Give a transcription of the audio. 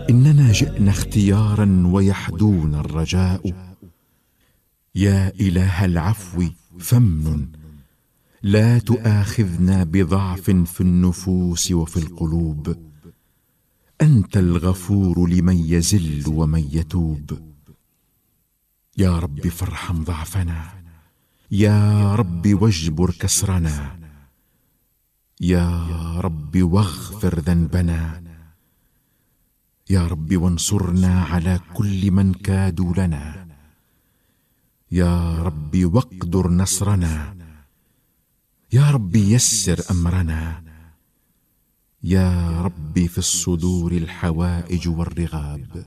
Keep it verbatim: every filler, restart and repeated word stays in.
إننا جئنا اختيارا ويحدونا الرجاء. يا إله العفو فامنن، لا تؤاخذنا بضعف في النفوس وفي القلوب. أنت الغفور لمن يزل ومن يتوب. يا رب فارحم ضعفنا، يا رب واجبر كسرنا، يا رب واغفر ذنبنا، يا رب وانصرنا على كل من كادوا لنا، يا رب واقدر نصرنا، يا رب يسر أمرنا، يا رب في الصدور الحوائج والرغاب.